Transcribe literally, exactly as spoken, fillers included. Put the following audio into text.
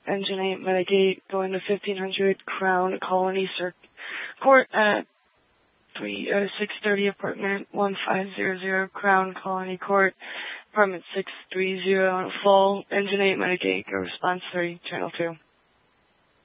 Engine eight, Medigate, going to fifteen hundred Crown Colony Circuit Court at three, uh, six thirty apartment one five zero zero Crown Colony Court, apartment six three zero, full. Engine eight, Medigate, go response three, channel two.